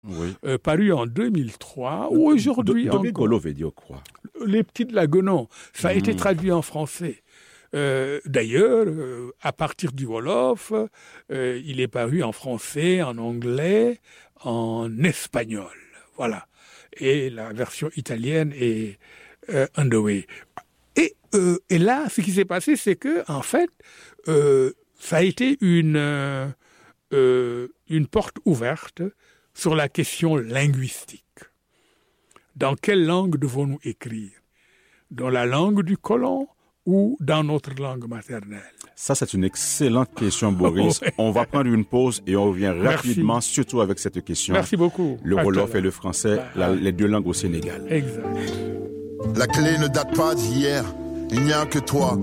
paru en 2003, ou aujourd'hui Domigolo veut dire quoi? Les petits de la Guenon. Ça a été traduit en français. D'ailleurs, à partir du Wolof, il est paru en français, en anglais, en espagnol. Voilà. Et la version italienne est on the way. Et là, ce qui s'est passé, c'est que, en fait, ça a été une porte ouverte sur la question linguistique. Dans quelle langue devons-nous écrire? Dans la langue du colon ou dans notre langue maternelle? Ça, c'est une excellente question, Boris. On va prendre une pause et on revient rapidement, surtout avec cette question. Merci beaucoup. Le Wolof et le français, les deux langues au Sénégal. Exact. La clé ne date pas d'hier, il n'y a que toi.